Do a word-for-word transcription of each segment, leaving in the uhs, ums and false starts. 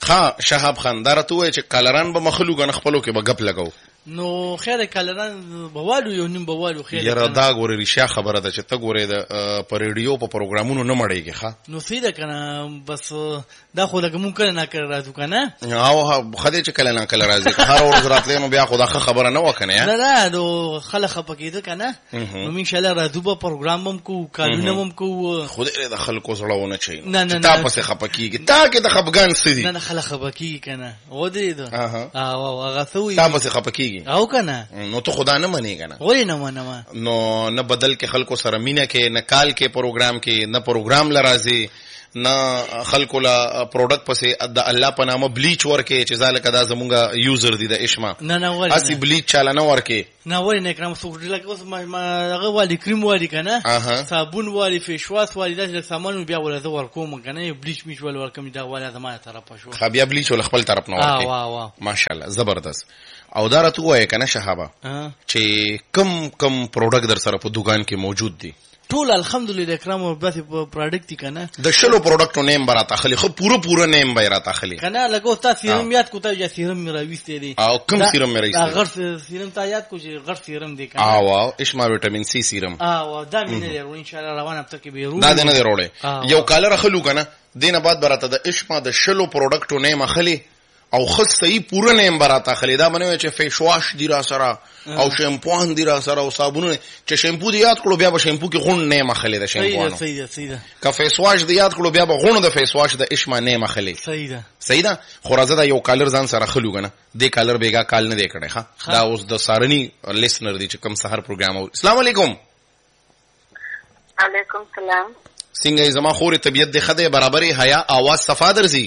ها شهاب خان دا راته وایي چې کالران به مخلو کنه خپلو کې به غپ لګاو نو خیر کالران بوالو یو نیم بوالو خیر یاره دا ګورې رښتیا خبره ده چې ته ګورې د په ریډیو په پروګرامونو نه مړېږي ښه نو سیده کنه بس دا خو لکه مونږ کله نه کړی راځو کنه او خدای چې کله نه کله راځي هر ورځ راتلې نو بیا خو دا ښه خبره نه وه کنه نه نه نو خلک خفه کېده کنه نو انشاءالله راځو به پروګرام هم کوو کالونه هم کوو خدای د خلکو زړه ونه چي نه نه تا پسې خفه کېږي تا کې د خفګان څه دي نه نه خلک خفه کېږي کنه ودرېده او هغه څه وایي تا پسې خفه کېږي او کنه نو ته خدا نه منې کنه ولې نه منم نو نه بدل کې خلکو سره مینه کې نه کال کې پروګرام کې نه پروګرام لرازي نه خلکو لا پروډکټ پسې د الله په نامه بلیچ ورکې چې ځاله کدا زمونږه یوزر دي د اشما نه نه ولې اسی بلیچ چاله نه ورکې نه ولې نه کرام څوک لکه اوس ما هغه والی کریم والی کنه صابون والی فیش واش والی دا سامان بیا ولې ور کوم کنه بلیچ میچ ول ورکم دا والا زما طرفه شو خو بیا بلیچ ول خپل طرف نه ورکې واه واه ماشاءالله زبردست او دا راته وایي کنه شهابه چې کم کم پروډکټ در سره په دکان کې موجود دي ټول الحمدلله کرام بس پروډکټ دي کنه د شلو پروډکټو نیم براته خلی خو پورو پورو نیم بیراته خلی کنه لګو تاسو سیرم یاد کو ته سیرم میرا وسته دي او کم سیرم میرا وسته غر سیرم ته یاد کو چې غر سیرم دي کنه او او اشما وټامین سی سیرم او دا مینه لرو ان شاء الله روان هفته کې به دا نه دی روړې یو کالر خلو کنه دینه بعد براته د اشما د شلو پروډکټو نیم خلی او خص صحیح پورا نیم براته خلی دا منوي چې فیش واش دی را سره او شیمپو دی را سره او صابونه چې شیمپو دی یاد کړو بیا به شیمپو کې غون نیم خلی د شیمپو نو صحیح ده صحیح ده که فیس واش دی یاد کړو بیا به غون د فیس واش د اشما نیم خلی صحیح ده صحیح ده خو راځه دا یو کالر ځان سره خلو کنه دې کالر بیګا کال نه دی کړی ښا دا اوس د سارنی لیسنر دی چې کوم سحر پروګرام او السلام علیکم علیکم السلام څنګه زما خوري طبيعت د خدای برابرې حیا आवाज صفا درځي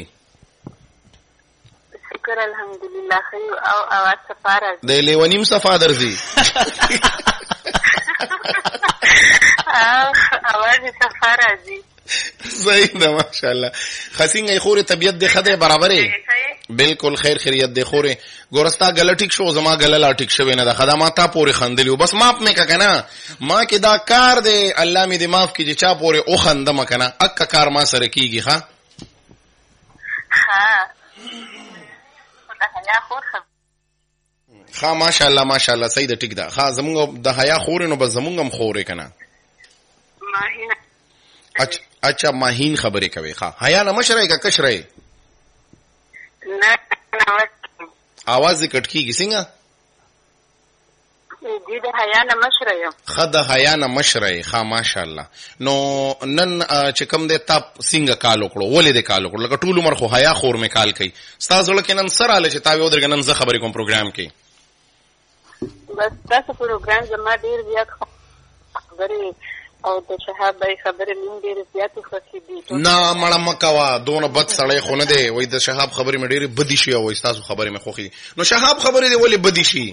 شکر الحمدلله خیر او आवाज صفا راځي د لیونیم صفا درځي आवाज صفا راځي صحیح ده ماشاءالله خسینګ خوري طبيعت د خدای برابرې بالکل خیر خیریت دی خوري ګورستا غل ټیک شو زما غل لا ټیک شوی نه د خدمات پورې خندلیو بس ماپ مې کنه ما کې دا کار دی الله مې دې معاف کړي چا پورې او خندم کنه اک کار ما سره کیږي ها ها حیا خور ها ماشاءالله ماشاءالله صحیح د ټیک ده ها زمونږ د حیا خور نو بس زمونږم خورې کنه ماهین اچھا اچھا ماهین خبرې کوي ها حیا نه مشرای کا کشرای نه आवाज دې کټ کیږي څنګه دې د حیا نه مشرای خد حیا نه مشرای ها ماشاءالله نو نن چې کوم دې تاب څنګه کال وکړو ولې دې کال وکړو لکه ټول عمر خو حیا خور مې کال کوي ستاسو لکه نن سره له چې تا یو درګنن زه خبرې کوم پروګرام کې بس تاسو پروګرام زما ډیر زیات خبرې او د شهاب بای خبرې مين ډیر زیات خوښې دي نه مړه مکوا دونه بد سړی خو نه دی وای د شهاب خبرې مې ډېرې بدې شي او تاسو خبرې مې خوښې دي نو شهاب خبرې دی ولې بدې شي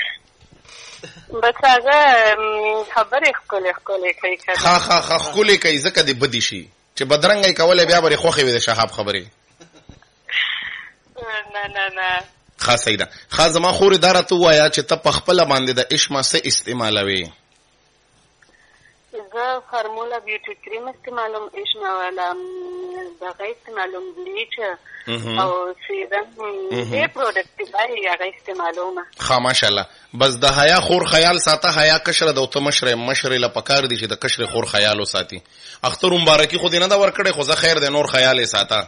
بس هغه خبرې ښکلې ښکلې کوي ها ها ها ښکلې کوي ځکه دې بدې شي چې بدرنګ یې کولای بیا به خوښې وي د شهاب خبرې نه نه نه ښه صحیح ده ښه زما خورې دا راته ووایه چې ته په خپله باندې د اشما څه استعمالوې زه فارمولا بیوټي کریم استعمالوم اشما والا دغه استعمالوم بلیچ او سیرم دې پروډکټ باندې هغه استعمالوم ښه ماشاءالله بس د حیا خور خیال ساته حیا کشره د اوته مشره مشره ل پکار دي چې د کشره خور خیال وساتي اختر مبارکي خو دې نه دا ورکړې خو زه خیر دې نور خیال یې ساته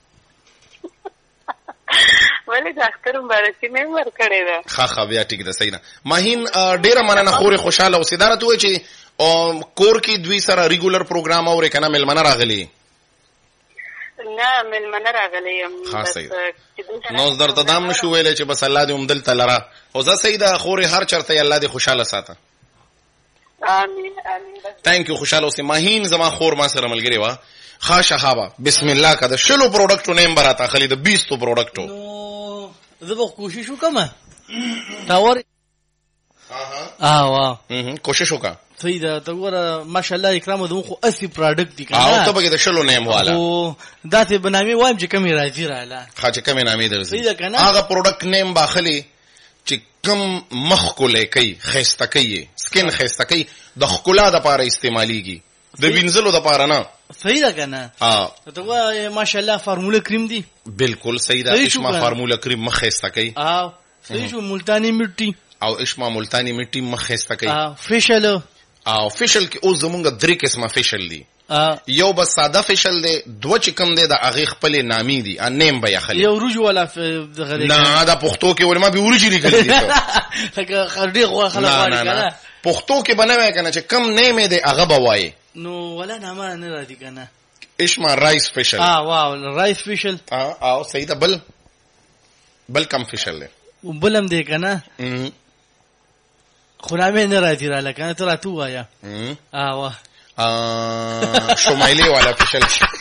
ولې د اختر مبارکي نه ورکړې ده ښه ښه بیا ټیک ده صحیح ده ماهین ډیره مننه خورې خوشاله اوسې دا راته وایي چې او کور کې دوی سره ریګولر پروګرام اورې کنه ملمنه راغلي نه ملمنه راغلي بس نو درته دام نشو ویلې چې بس الله دې عمدل تلرا او زه سیدا خورې هر چرته الله دې خوشاله ساته امين امين ثانک یو خوشاله اوسې ماهین زما خور ما سره ملګری وا ښه شهابه بسم الله کده شلو پروډکټو نیم براته خلی د بیست پروډکټو نو زه به کوشش وکم تاور اه واه کوشش وکا صحیح ده ته ګوره ماشاءالله اکرام دمو خو اسی پروډکټ دي کنه او ته به د شلو نیم والا او داسې بنامي وایم چې کمی راځي رااله ښه چې کمی نامې درځي صحیح ده کنه هغه پروډکټ نیم باخلي چې کم مخ کولې کوي خسته کوي سکین خسته کوي د خکلا د پاره استعماليږي د وینځلو د پاره نه صحیح ده کنه اه ته وا ماشاءالله فارموله کریم دی بالکل صحیح ده اشما فارموله کریم مخېسته کوي اه صحیح شو ملتانی مټی او اشما ملتانی مټی مخېسته کوي اه فیشل او فیشل کې اوس زمونږ درې قسمه فیشل دي یو بس ساده فیشل دی دوه چې کوم دی د هغه خپل نامي دي ان نیم به یخلی یو روج ولا دغه نه دا پښتو کې ولما به ورجی لیکل دي څنګه خردي غوا خلک وایي کنه پښتو کې بنوي کنه چې کم نیم دی هغه به وایي نو ولا نامه نه راځي کنه اشما رایس فیشل اه واو رایس فیشل اه او صحیح ده بل بل کم فیشل دی بلم دی کنه خو نامه نه راځي را لکه ته راتو وایا اه واه شمایلی والا فیشل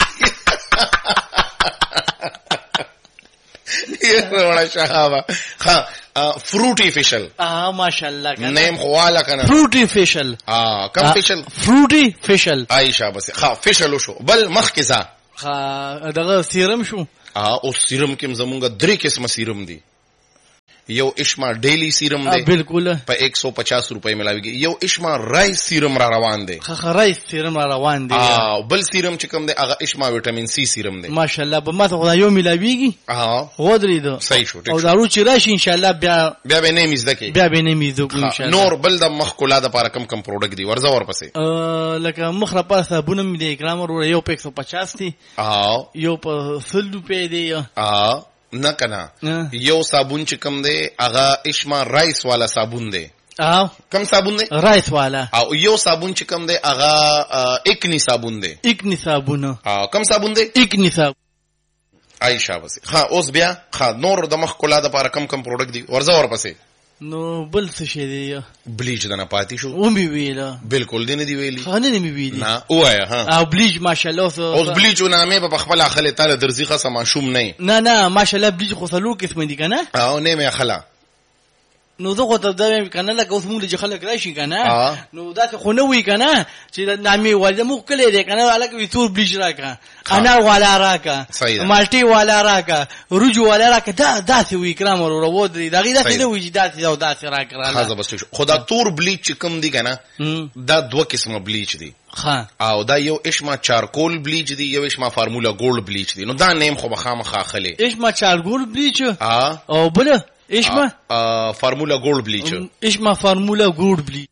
یہ بڑا شہابہ ہاں فروٹی فیشل ہاں ماشاءاللہ نیم خوالا کنا فروٹی فیشل ہاں کم فیشل فروٹی فیشل عائشہ بس ہاں فیشل شو بل مخ کسا ہاں دغه سیرم شو ہاں او سیرم کم زمونگا درې قسم سیرم دی یو اشما ډیلی سیرم دی بالکل په ایک سو پچاس روپے ملاویږي یو اشما رایس سیرم را روان دی خخ رایس سیرم را روان دی او بل سیرم چې کوم دی هغه اشما وټامین سی سیرم دی ماشاءالله به ما ته خدای یو ملاویږي ها غوډری دو صحیح شو او دارو چې راشي ان شاء الله بیا بیا به نه میزده کې بیا به نه میزده ان شاء الله نور بل د مخ کولا د لپاره کم کم پروډکټ دی ورځ ور پسې لکه مخ را پاسه صابون می دی ګرام ور یو په ایک سو پچاس دی او یو په سل روپے دی ا نه کنا یو صابون چې کم دی هغه اشما رایس والا صابون دی او کم صابون دی رایس والا او یو صابون چې کم دی هغه اکنی صابون دی اکنی صابون او کم صابون دی اکنی صابون عائشہ بس ها اوس بیا ها نور د مخ کولا د لپاره کم کم پروډکټ دی ورځ ور پسې نو بل څه شي دی بلیچ دنه پاتې شو او می ویلا بالکل دې نه دی ویلي خانه نه می ویلي نه وایا ها او بلیچ ماشاءالله اوس بلیچ نامه په خپل اخله تعالی درځي خاصه ماشوم نه نه نه ماشاءالله بلیچ خو څلور قسم دي کنه او نه مې اخلا نو زه خو ته دا کنه لکه اوس موږ چې خلک راشي کنه نو دا خو نه وی کنه چې نامه والده مو کله دی کنه الګ وی تور بلیچ راکا انا والا راکا مالټي والا راکا روج والا راکا دا داسې وی کرام ورو وو دی دا غي داسې وی داسې او داسې راکا خاصه بس خدا تور بلیچ کم دی کنه دا دوه قسمه بلیچ دی ها او دا یو اشما چارکول بلیچ دی یو اشما فارمولا ګولډ بلیچ دی نو دا نیم خو بخامخه خله اشما چارکول بلیچ ها او بل اشما فارمولا ګولډ بلیچ اشما فارمولا ګولډ بلیچ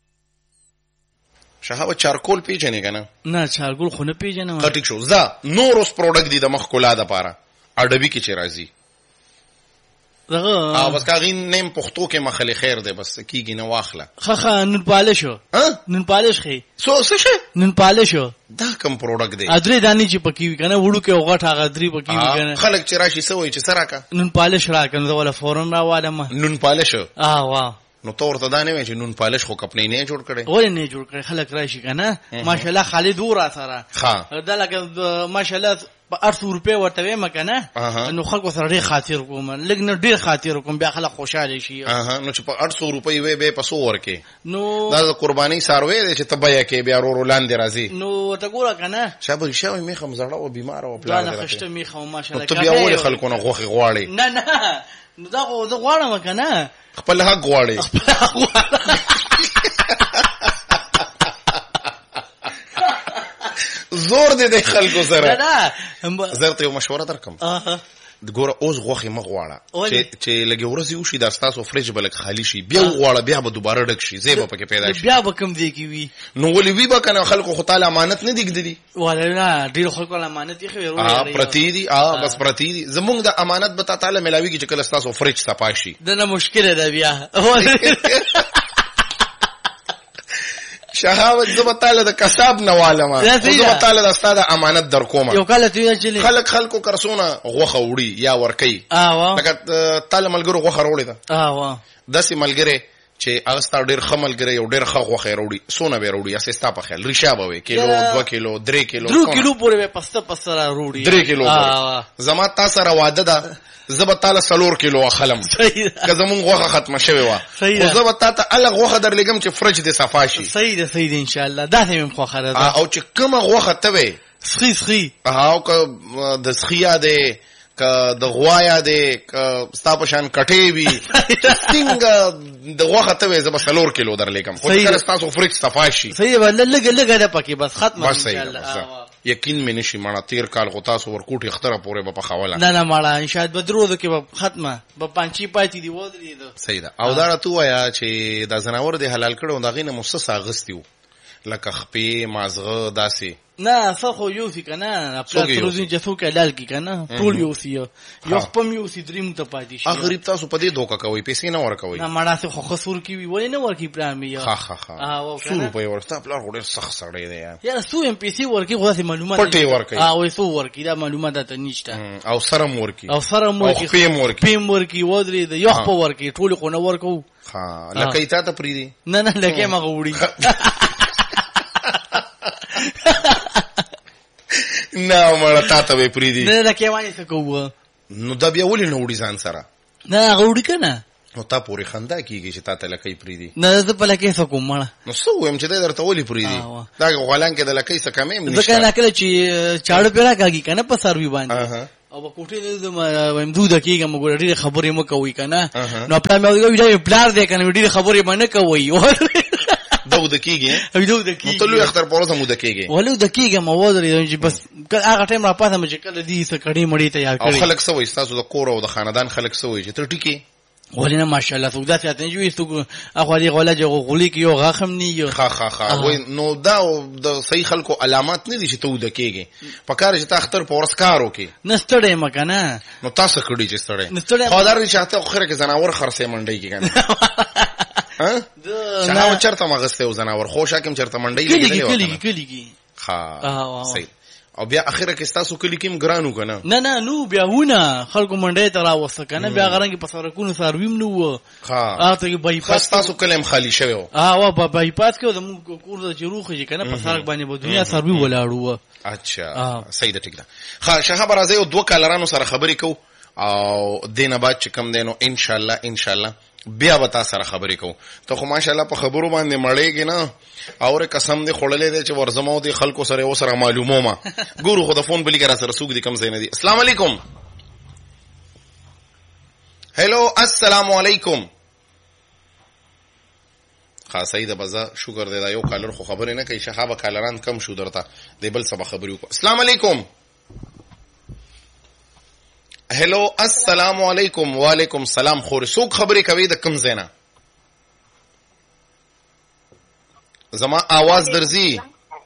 شهاب چارکول پیژنې کنه نه چارکول خو نه پیژنم کټیک شو زه نور اوس پروډکټ دی د مخ کولا د پاره اډبی کې چې راځي دغه او بس کاغین نیم پختو کې مخلي خیر دی بس کیږي نه واخله خخه نن پالش ها نن پالش خې سو څه شه نن پالش دا کوم پروډکټ دی ادري دانی چې پکی وی کنه وړو کې اوغټ هغه ادري پکی وی کنه خلک چې راشي سوې چې سره کا نن پالش را کنه ولا فورن را واله ما نن پالش اه واه نو تور ته دانه وی چې نون پالش خو کپنې نه جوړ کړي ولې نه جوړ کړي خلک راشي کنه ماشاءالله خالد ور سره ها دا لکه ماشاءالله په اټ سو روپے ورته وې مکنه نو خلکو سره ډېر خاطر کوم لګ نه ډېر خاطر کوم بیا خلک خوشاله شي اه نو چې په اټ سو روپے وې به پسو ورکه نو دا قرباني ساروي چې تبیا کې بیا ورو لاندې راځي نو ته ګوره کنه شابه شاوې میخه مزړه او بیمار او پلان دا خشته میخه ماشاءالله ته بیا ور خلکو نه غوخي غواړي نه نه نو دا خو زه غواړم کنه خپل حق غواړي زور دې د خلکو سره نه زه ته یو مشوره درکم ګوره اوس غوخي مغواړه چې چې لګي ورسې وشي دا تاسو فرج بلک خالی شي بیا غواړه بیا به دوباره ډک شي زیبه پکې پیدا شي بیا به کم دی کی وی نو ولې وی به کنه خلکو خو تعالی امانت نه دیګدي ولا نه ډیر خلکو امانت یې خو ورو پرتی دي اه بس پرتی دي زمونږ د امانت به تعالی ملاويږي چې کله تاسو فرج صفاشي دنه مشکل ده بیا شهاوت زبطاله د کسب نوالما زبطاله د استاد امانت در کومه یو کله ته چې خلک خلکو کرسونه غوخه وړي یا ورکی اه لکه تعالی ملګرو غوخه وړي دا اه داسې ملګری چې هغه ستاسو ډېر خملګری یو ډېر ښه غوخه وړي سونه به وړي اسې ستا په خیال ریشا به کیلو دوه کیلو درې کیلو درې کیلو پورې پسته پسته وړي درې کیلو زما تاسو سره واده ده زبطاله سلور کیلو اخلم که زمون غوخه ختمه شوی و خو زبطاته الګ غوخه درلګم چې فرج دې صفاشي صحیح ده صحیح ده ان شاء الله دا هم خو خره ده او چې کومه غوخه ته وي سخی سخی او که د سخیا ده که د غوایا ده که ستا په شان کټې وي څنګه د غوخه ته وي زب سلور کیلو درلګم خو کله تاسو فرج صفاشي صحیح ده لګ لګ ده پکې بس ختمه ان شاء الله یقین مې نشي مړه تیر کال خو تاسو ورکوټ اختره پورې به پخوله نه نه مړه ان شاء الله بدرو کې به ختمه به پانچی پاتې دی ودرې ده صحیح ده او دا تو وایا چې دا زناور دی حلال کړو دا غینه مؤسسه اغستیو لکه خپې مازغه داسې نه څه خو یو سی کنه خپل روزي جسو کې حلال کی کنه ټول یو سی یو خپل یو سی دریم ته پاتې شي غریب تاسو په دې دوکا کوي پیسې نه ورکوي نه مړه څه خو خسور کی وی ولې نه ورکی پلان می ها ها ها سو په ورستا پلان ډېر سخت سړی دی یا سو ام پی سی ورکی خو څه معلومات پټي ورکی ها وې سو ورکی دا معلومات ته نشته او سره مورکی او سره مورکی پیم ورکی پیم ورکی ودرې د یو په ورکی ټول خو نه ورکو ها لکه ایته ته پری دی نه نه لکه ما غوړي نه مړه تا ته پری دی نه لکه وایي څه کوو نو دا بیا ولې نه وړي ځان سره نه غوړي کنه نو تا پورې خندا کیږي چې تا ته لکې پری دی نه زه په لکه څه کوم مړه نو څه وایم چې درته ولې پری دی دا غوالان کې د لکې څه کمې نشته ځکه نه کله چې چاړو پیرا کاږي کنه په سروي باندې او په کوټې له وایم دوه دقیقې موږ ډېر خبرې مو کوي کنه نو په ما ویل پلار دې کنه ډېر خبرې باندې کوي دو دقیقې دو دقیقې نو تلو اختر پورسه مو دقیقې ولو دقیقې مو ودرې چې بس هغه ټیم را پاتې مې کله دې څه کړي مړی تیار کړی او خلک سوې تاسو د کور او د خاندان خلک سوې چې ته ټیکي ولنه ماشاءالله سودا ته ته جوړې ستو اخو دې غولا جو غولي کې یو غاخم نی یو خا خا خا وای نو دا د صحیح خلکو علامات نه دي چې ته ودکېږي پکاره چې تا اختر پورس کارو کې نستړې مکنه نو تاسو کړي چې ستړې خدای دې چاته خره کې زناور خرڅې منډي کې کنه ها شنو چرته مغسته او زناور خوشا کوم چرته منډي لګي کلی کلی ها صحیح او بیا اخره کې تاسو کلی کېم ګرانو کنه نه نه نو بیا ونه خلکو منډي ته راوسته کنه بیا غرانګي په سرکونو سرویم نو ها اته بای پاس تاسو کلم خالی شوی ها وا بای پاس کې د مو کور د چروخه کنه په سرک باندې په دنیا سروي ولاړو اچھا صحیح ده ټیک ده ها شهاب راځي او دوه کالرانو سره خبرې کو او دینه بعد چې کم دینو ان شاء الله ان شاء الله بیا وتا سره خبرې کو ته خو ماشاءالله په خبرو باندې مړېږي نه اور قسم دې خړلې دې چې ورزمو دې خلکو سره و سره معلومو ما ګورو خو د فون بلی کرا سره سوق دې کم زین دي السلام علیکم هلو السلام علیکم خاصه دې بزا شکر دې دا یو کالر خو خبرې نه کوي شهابه کالران کم شو درته دې بل سبا خبرې کو السلام علیکم هلو السلام علیکم وعلیکم سلام خور سوق خبرې کوي د کم زینا زما आवाज درځي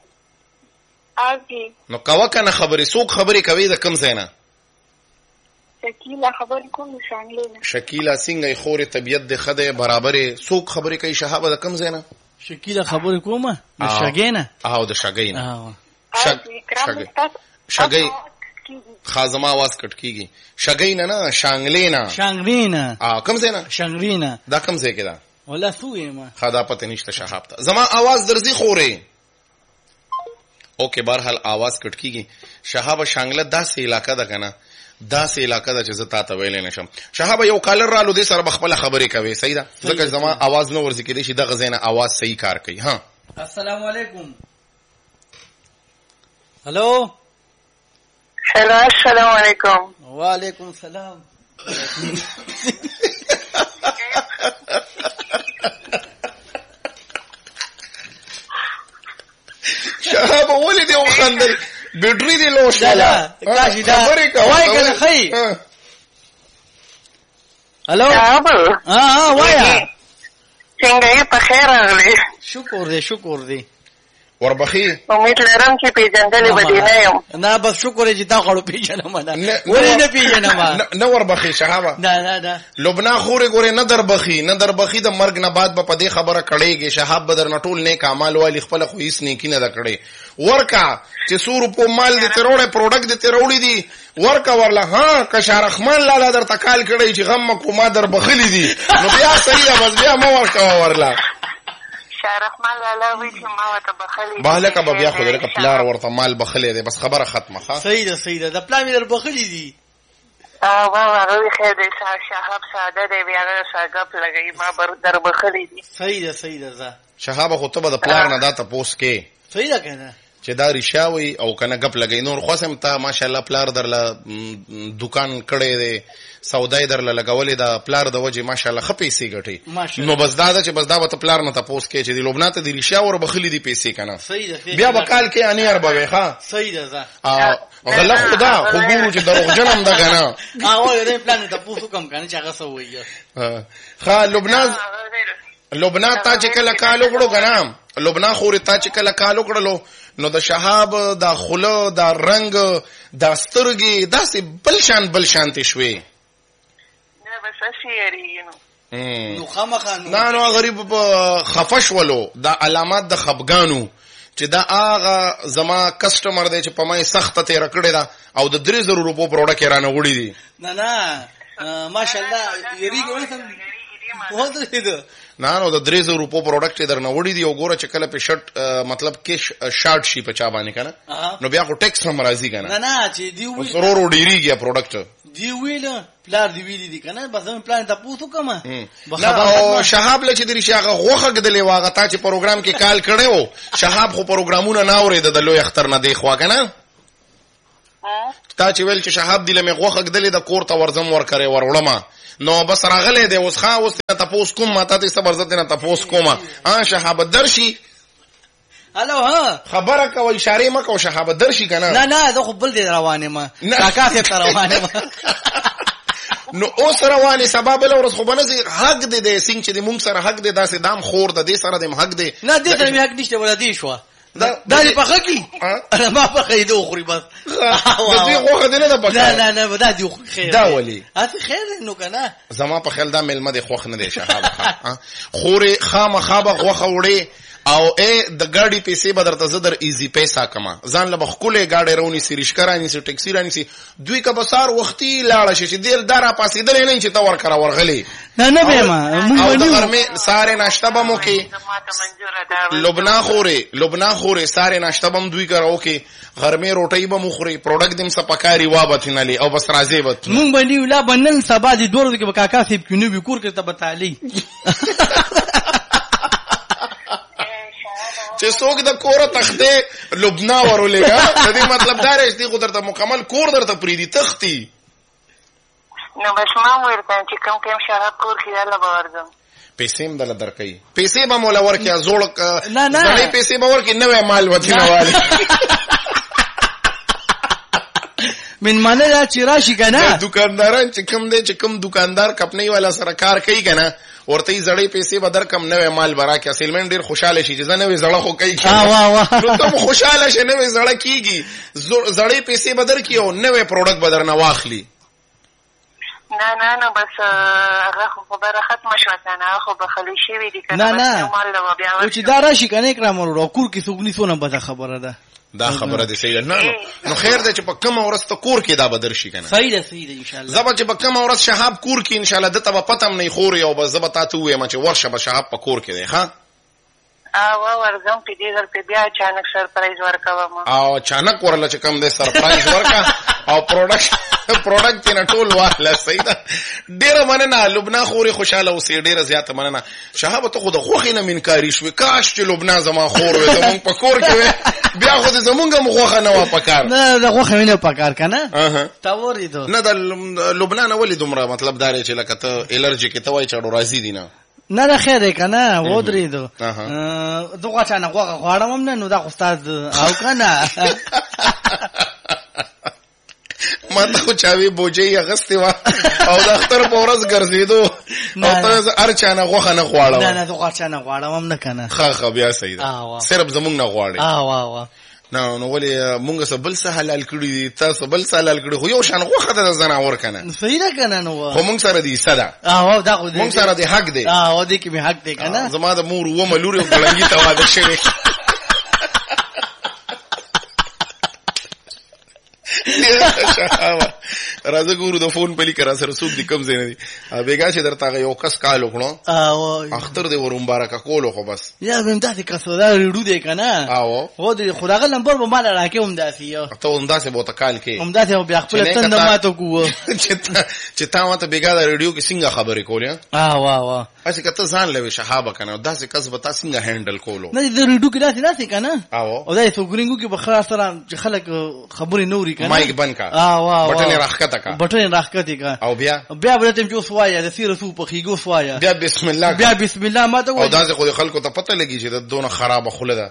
اږي نو کاوه کنه خبرې سوق خبرې کوي د کم زینا شکیلا خبرې کوم شانګلینا شکیلا څنګه خور طبيعت د خده برابرې سوق خبرې کوي شهابه د کم زینا شکیلا خبرې کومه د شګینا او د شګینا شګ شګی خازما आवाज کټ کیږي شګینا نه شانګلینا شانګلینا ا کم زینا شانګلینا دا کم ځای کې دا ولا سوې ما خدا پته نشته شهاب ته زما आवाज درځي خورې اوکے بهرحال आवाज کټ کیږي شهاب شانګله داسې علاقہ ده کنه داسې علاقہ ده چې زتا ته ویلې نشم شهاب یو کالر رالو دې سره بخبل خبرې کوي صحیح ده ځکه زما आवाज نو ورځي کې دې شي د غزینه आवाज صحیح کار کوي ها السلام علیکم هلو هلو السلام علیکم وعلیکم السلام شهاب ولې دی وخندل بیټری دی لو شاله کاشي دا وای کنه خی هلو ها ها وایا څنګه یې په خیر راغلی شکر دې شکر دې وربخي امید لرم چې پیژندلې بدینه یم نه بس شکر چې تا غړو پیژنم نه ولې نه پیژنم نه وربخي شهابه نه نه نه لبنا خورې ګورې نه دربخي نه دربخي د مرګ نه بعد په دې خبره کړيږي شهاب بدر نټول نیک اعمال والی خپل خو هیڅ نیکی نه کړي ورکا چې سور په مال دې تروړې پروډکټ دې تروړې دي ورکا ورله ها کشار رحمان لاله در تکال کړي چې غم کو ما دربخلي دي نو بیا صحیح ده بس بیا مو ورکا ورله رحمان لاله وی چې ما وته بخلي بالک به بیا خو درکه پلار ورته مال بخلي دي بس خبره ختمه ښه صحیح ده صحیح ده د پلان مې در بخلي دي اه واه هغه خیر دی شهاب ساده دی بیا هغه ساګپ لګي ما بر در بخلي دي صحیح ده صحیح ده شهاب خو ته د پلار نه دا تاسو کې صحیح ده کنه چې دا رښاوي او کنه غپ لګي نور خوسم ته ماشاءالله پلار درله دکان کړي دی سودای درله لګولې دا پلار د وجه ماشاءالله خپې سي ګټي نو بس دا چې بس دا وته پلار نه تاسو کې چې د لبنان ته د رښا ور بخلي دی پیسې کنه بیا وکال کې اني اربا وي ښا صحیح ده ا غلا خدا خو ګورو چې دروغ جنم دا کنه او دې پلان ته پوسو کم کنه چې هغه سوې ښا لبنان لبنان ته چې کله کال وګړو کنه لبنان خوري ته چې کله کال وګړلو نو د شهاب د خله د رنگ د سترګي داسې بل شان بل شانته شوي نه بس اسيري نو خامخانو نه نو غریب خفش ولو د علامات د خفګانو چې دا هغه زما کسٹمر دی چې په مې سخته تیر کړی دا او د درې زره روپو پروډکټ رانه وړي دي نه نه ماشاءالله یریګو سم وځي ده نه نو د درې زره روپو پروډکټ درنه وړي دي او ګوره چې کله په شرټ مطلب کې شارټ شي په چا باندې کنه نو بیا خو ټیکس هم راځي کنه نه نه چې دی وی ضرور ډیریږي پروډکټ دی ویل پلار دی ویل دي کنه بس هم پلان ته پوسو کما او شهاب لچ دري شاغه غوخه غدلې واغه تا چې پروګرام کې کال کړو شهاب خو پروګرامونه نه اورید د لوی اختر نه دی خو کنه تا چې ویل چې شهاب دی لمه غوخه غدلې د کور ته ورزم ور کرے ورولما نو بس راغله دی اوس خا اوس ته تاسو کوم ماته ته صبر زته نه تاسو کومه ا شهاب درشي الو ها خبره کو اشاره مکو شهاب درشي کنه نه نه زه خو بل دی روانه ما کاکا ته روانه ما نو اوس روانه سبب له ورس خو بنځي حق دې دې سنگ چې دې مونږ سره حق دې داسې دام خور د دې سره دې حق دې نه دې ته حق نشته ولا دې شو دا دې په حق کی انا ما په خیدو خوري بس دې غوخه دې نه ده نه نه نه دا دې خیر دا ولي اته خیر نو کنه زما په خیال دا ملمه دې خوخ نه دي شهاب خوري خامخابه غوخه وړي او ا د ګاډي پیسې بدرته زدر ایزی پیسې کما ځان له بخکوله ګاډي رونی سي رشکرانی سي ټیکسي رانی سي دوی کا بسار وختي لاړه شي چې دل دارا پاسې دل نه چې تا ور کرا ورغلي نه نه به ما موږ د غرمه ساره ناشته به مو کې لبنان خوري لبنان خوري ساره ناشته به دوی کراو کې غرمه روټي به مو خوري پروډکټ دم سپکاري وابتنالي او بس راځي وت مونږ باندې ولا بنل سبا دي دوره کې کاکا سیب کینو به کور کې ته بتالي چې څوک د کور تخته لبنان ورولېګا د دې مطلب دا رښتې خو درته مکمل کور درته پریدي تختی نو بس ما ورته چې کوم کوم شراب کور کې الله باورځم پیسې هم دل درکې پیسې به مولا ورکه زوړ نه نه زړې پیسې به ورکه نوې مال وځنه والی من معنی دا چې راشي کنه دکانداران چې کوم دي چې کوم دکاندار کپنی والا سره کار کوي کنه ورته زړې پیسې به درکم نوې مال برا کې سیلمن ډیر خوشاله شي چې زنه زړه خو کوي واه واه نو ته خوشاله شې نوې زړه کیږي زړې پیسې به درکې او نوې پروډکټ به درنه واخلي نه نه نه بس هغه خبره ختمه شوه کنه خو بخلی شوی دي کنه نه نه او چې دا راشي کنه کرام ورو کور کې سګنی سونه به خبره ده دا خبره دې صحیح نه نو خیر دې چې په کوم ورځ ته کور کې دا بدر شي کنه صحیح ده صحیح ده ان شاء الله زبر چې په کوم ورځ شهاب کور کې ان شاء الله دته په پتم نه خوري او بس زبر تاسو وې ما چې ورشه به شهاب په کور کې دی ها او ورځم په دې ځل په بیا اچانک سرپرایز ورکوم او اچانک ورله چې کوم دې سرپرایز ورکا او پروډکټ پروډکټ نه ټول واخله صحیح ده ډیره مننه لبنان خوري خوشاله اوسې ډیره زیاته مننه شهاب ته خو د خوخي نه منکاری شو کاش چې لبنان زما خور وې زمون په کور کې بیا خو دې زمونږه مخوخه نه و پکار نه دا خوخه نه پکار کنه تا ورې ته نه د لبنان ولې دومره مطلب دار چې لکه ته الرجی کې توای چړو راځي دي نه نه نه خیر کنه و درې دو دغه چانه غوغه غواړم نه نو دا استاد او کنه ما ته خو چاوي بوجي اغستې وا او د اختر په ورځ ګرځېدو او ته هر چانه غوخه نه غواړم نه نه دغه چانه غواړم نه کنه خا خا بیا صحیح ده صرف زمونږ نه غواړي اه واه واه نو نو ولې مونږ سه بل څه حلال کړی تاسو بل څه حلال کړی خو یو شان غوخه د زناور کنه صحیح ده کنه نو خو مونږ سره دي صدا اه دا خو مونږ سره دي حق دی اه دې کې به حق دی کنه زما د مور و ملوري او ګلنګي ته واده شوی راځه ګورو د فون په لیکره سره سود دي کم زینې دي بیګا چې درته یو کس کال وکړو او اختر دې ور مبارک کولو خو بس یا زم ته کسو دا ریډو دی کنه او هو دې خدای نمبر به مال راکې هم داسي ته هم داسې بوته کال کې هم داسې بیا خپل تند ماته کوو چې چې تا ماته بیګا د ریډیو کې څنګه خبرې کولې اه واه واه اسی کته ځان لوي شهاب کنه داسې کس به تاسو څنګه هندل کولو نه د ریډو کې داسې داسې کنه او دا یو ګرینګو کې بخار سره چې خلک خبرې نوري کنه مایک بند کا اه بټن راخته کا بټن راخته کا او بیا بیا به تم جو سوایا د سیره سو په خيګو سوایا بیا بسم الله بیا بسم الله ما ته او داسې خو خلکو ته پته لګي چې د دونه خراب خله ده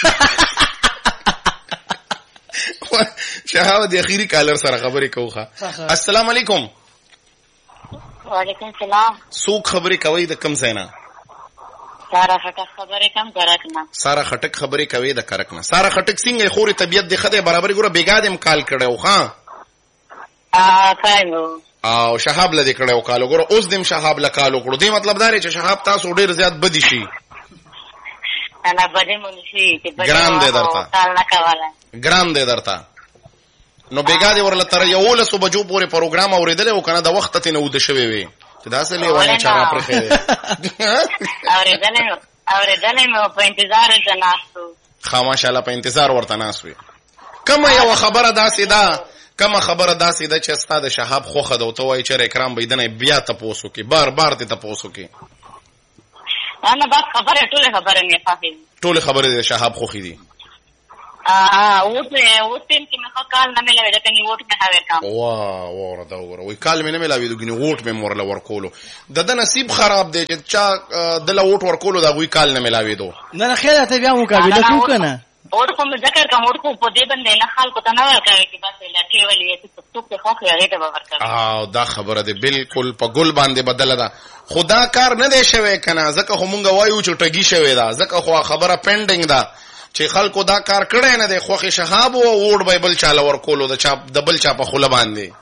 شهاب د اخیری کالر سره خبرې کوخه. السلام علیکم. وعلیکم السلام. څوک خبرې کوي د کم ځای نه؟ سارا خټک خبرې کوم کرکنه. سارا خټک خبرې کوي د کرکنه. سارا خټک څنګه خوري طبيعت د خدای برابر ګوره بیګادم کال کړو ها. ا کایو. او شهاب لدی کړو کال ګوره اوس دیم شهاب لکالو کړو. دی مطلب دا چې شهاب تاسو ډیر زیات بدی شي. انا بدی مونږ شي چې بدی. ګرام دې درته. کال نه کواله. ګرام دې درته. نو بیګا دې ورله تر یو لسو بجو پورې پروګرام اوریدل او کنه د وخت ته نو د شوي وي چې دا څه لیوانه چا پر خې اوریدل اوریدل مې په انتظار ده ناسو خاماشاله په انتظار ورته ناس وي. کومه یو خبره داسې ده کومه خبره داسې ده چې استاد شهاب خوخه ده او ته وایي چې اکرام بيدنه بیا ته پوسو کې بار بار ته پوسو کې انا بس خبره ټول خبره نه فاهم ټول خبره د شهاب خوخي دي. اه اوس اوس تم کې مخه کال نه ملوي دا کني ووټ نه هاوي کام وا وا دا وره وی کال مې نه ملوي دا کني ووټ مې مورله ورکولو د د نصیب خراب دی چې چا د لا ووټ ورکولو دا وی کال نه ملوي دو نه نه خیر ته بیا مقابله کو کنه ووټ کوم ذکر کوم ووټ کو په دې باندې نه خلکو ته نه ورکوي چې بس لټي ولې چې څوک ته خو هغه ته ورکوي. اه دا خبره ده بالکل په ګل باندې بدل ده. خدا کار نه دی شوی کنه ځکه خو مونږ وایو چې ټګي شوی دا ځکه خو خبره پینډینګ ده چې خلکو دا کار کړی نه دی خوخي شهاب او ووټ بایبل چاله ورکولو د چا د بل چا په خوله باندې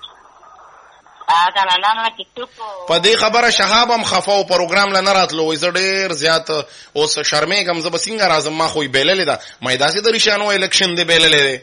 په دې خبره شهاب هم خفاو پروګرام لنه راتلو زه ډېر زیات اوس شرمېږم زه به څنګه راځم ما خو یې بیللې ده ما یې داسې د ریشانو الیکشن دی بیللې دی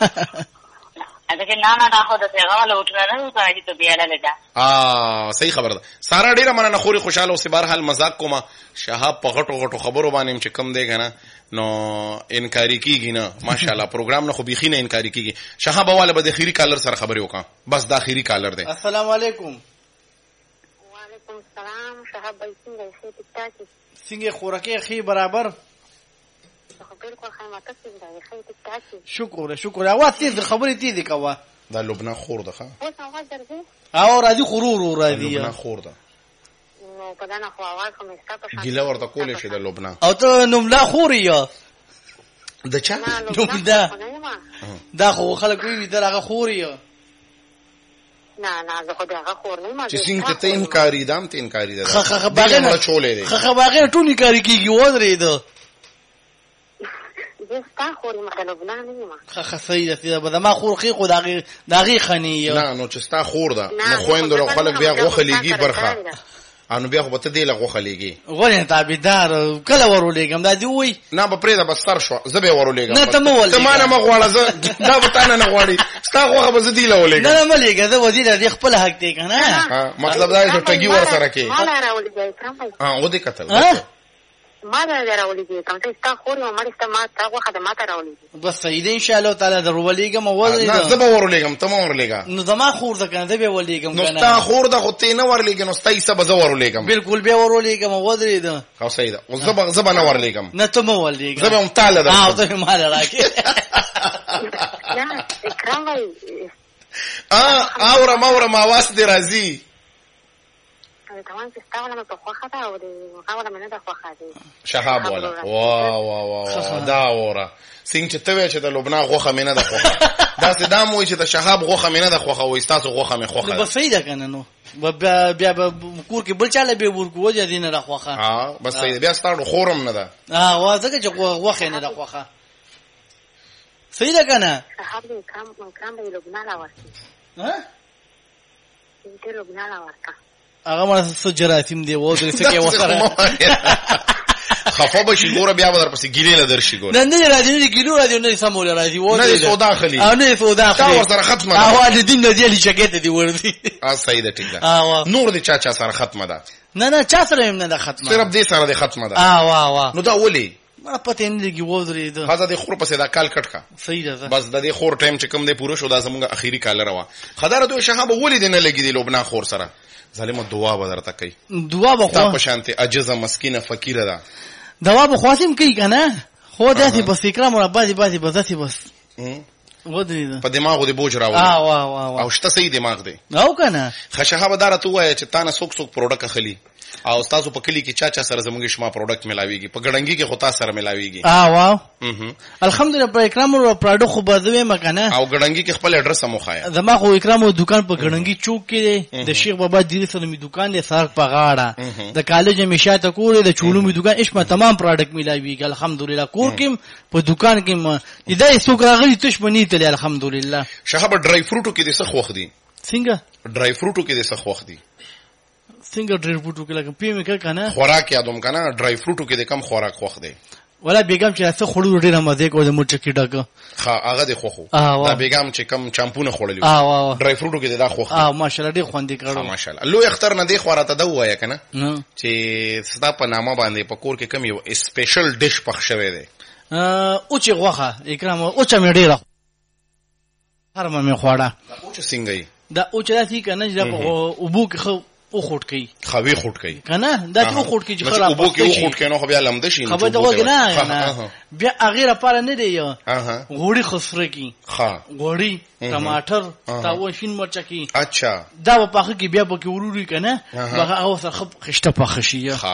اه صحیح خبره ده. سارا ډیره مننه خوري خوشاله اوسې بهرحال مزاق کومه شهاب په غټو غټو خبرو باندې چې کم دی کنه نو انکاری کیږي نه ماشاءالله پروګرام نه خو بيخي نه انکاری کیږي. شهاب والا به د اخیری کالر سره خبرې وکړه بس د اخیری کالر دی. السلام علیکم. وعلیکم السلام. شهاب بھائی څنګه یې ټیک څنګه خوراکي خي برابر بالکل خامات څنګه یې خي ټیک شکر شکر اواز تیز خبرې تیز کوه دا لبنان خور ده ښه اوس اواز درځي او راځي خرور راځي لبنان خور ده نو په دغه خو اواز کوم استا په شان ګیله ورته کولې شي د لبنان او ته نوملا خوري یا د چا نوملا دا خو خلک وی دغه خوري یا نه نه زه خو دغه خور نه ما چې څنګه ته انکاری دام ته انکاری ده خه خه باغه چولې دي خه باغه ټول انکاری کیږي ودرې ده زستا خوري مخالف نه نه ما خه سیده سیده به ما خورخي خو دغه دغه خنی نه نو چې ستا خور ده نو خويندو خلک بیا غوخه لګي برخه انو بیا خو به ته دی له غوخه لګي غوړې تابعدار کله ورولېګم دا دی وای نه به پرې دا بسر شو زه به ورولېګم نه ته مو ولې ته ما نه مغواړه زه دا به تانه نه غواړي ستا غوخه به زه دی له ولېګم نه نه ملګری زه وزیر دی خپل حق دی کنه مطلب دا چې ټګي ور سره کې ما نه راولېږي ترام پای ها و دې کتل ما نه راولېږي کوم څه ستا خور ما لسته ما تا غوخه د ما ته راولېږي بس سید ان شاء الله تعالی درولېګم وزیر نه زه به ورولېګم ته مو ورولېګم نو زما خور ده کنه به ولېګم کنه نو ستا خور ده خو ته نه ورولېګم نو ستا یې سبا زه ورولېګم بالکل به ورولېګم وزیر ده خو سید او زه به زه به نه ورولېګم نه ته مو ولېګم زه به هم تعالی ده ها ته ما راکې نه اکرام وای ا اورم اورم आवाज دې راځي تمام چې تاسو نه په خوخه دا او هغه نه نه خوخه دي شهاب والا وا وا وا دا وره څنګه چې ته چې د لبنان غوخه مې نه ده خوخه دا څه دا مو چې د شهاب غوخه مې نه ده خوخه وې تاسو غوخه مې خوخه بس صحیح ده کنه نو بیا بیا کور کې بل چاله به ورکو وځي دینه د خوخه ها بس صحیح بیا ستاسو خورم نه ده ها وازه چې غوخه نه ده خوخه صحیح ده کنه شهاب دې کام کام به لبنان راوړي ها دې لبنان راوړه هغه ما سجراتیم دی و درې څه کې وسره خفا بشي ګوره بیا بدر پسې ګیلې لدر شي ګوره نه نه راځي نه ګیلو راځي نه سمول راځي و نه سودا خلی او نه سودا خلی تا ور سره ختمه او د دین نه دی شګته دی ورته ا صحیح ده ټیک ده نور دي چا چا سره ختمه ده نه نه چا سره هم نه ده ختمه صرف دې سره ده ختمه ده اه واه واه نو دا ولي ما پته نه لګي وځري ده خزه د خور په صدا کال کټ کا صحیح ده بس د دې خور ټایم چې کوم دې پوره شو دا زموږ اخیری کال روا خدای دوی شهاب ولید نه لګي د لبنان خور سره ظالم دعا به درته کوي دعا به خو په شانته عجزه مسکینه فقیره ده دوا به خاصم کوي کنه خو داسې بس اکرام او بازي بازي بس داسې بس ودري ده په دماغو د بوج راوړي اه واه واه او شته صحیح دماغ دی او کنه خشهاب دارته وای چې تانه سوک سوک پروډکټ اخلي او تاسو په کلی کې چا چا سره زموږ شما پروډکټ ملاويږي په ګړنګي کې خو تاسو سره ملاويږي اه واه الحمدلله په اکرام او پروډکټ خو بځوي مکنه او ګړنګي کې خپل اډرس مو خایا زما خو اکرام او دکان په ګړنګي چوک کې د شیخ بابا دیری سره می دکان دی سر په غاړه د کالج مشاته کور د چولو می دکان اشما تمام پروډکټ ملاويږي الحمدلله کور کې په دکان کې ما دای سوق راغلی تش بنی ته الحمدلله شهاب ډرای فروټو کې د څه خوخ دي څنګه ډرای فروټو کې د څه خوخ دي څنګه ډرای فروټو کې لکه پیمه کې کنه خوراک یادوم کنه ډرای فروټو کې د کم خوراک خوخ دی ولا بیگم چې څه خړو ډیره مزه کو د موټکی ډاګه ها هغه د خوخو دا بیگم چې کم چامپونه خړلې اه واه ډرای فروټو کې دا خوخ اه ماشاءالله ډیر خوندې کړو ماشاءالله لو اختر نه دی خوراته دا وایا کنه چې ستا په نامه باندې په کور کې کم یو سپیشل ډیش پخ شوی دی او چې غوخه اکرام او چې مې ډیره هر مې خوړه او چې څنګه دا او چې راځي کنه چې په ابو کې خو او خټ کوي خوي خټ کوي کنه دا چې او خټ کوي چې خراب ابو کې او خټ کوي نو خو بیا لمده شي خو دا وګنه نه بیا هغه لپاره نه دی غوړي خسره کی ها غوړي ټماټر تا و شین مرچ کی اچھا دا په پخه کې بیا به کې وروري کنه هغه او سره خشته پخه شي